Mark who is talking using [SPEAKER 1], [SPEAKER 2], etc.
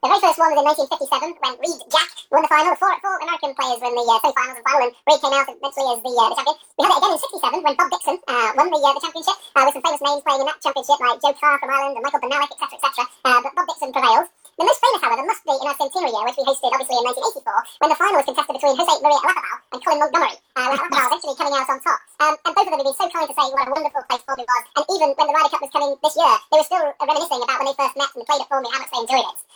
[SPEAKER 1] The very first one was in 1957 when Reed Jack won the final. Four American players were in the semi-finals and final, and Reed came out eventually as the champion. We had it again in 67 when Bob Dixon won the championship with some famous names playing in that championship like Joe Carr from Ireland and Michael Benellic, etc., etc. But Bob Dixon prevailed. The most famous, however, must be in our centenary year, which we hosted obviously in 1984, when the final was contested between Jose Maria Olazabal and Colin Montgomery, with Olazabal eventually coming out on top. And both of them have been so kind to say what a wonderful place Formby was. And even when the Ryder Cup was coming this year, they were still reminiscing about when they first met and played at Formby, how much they enjoyed it.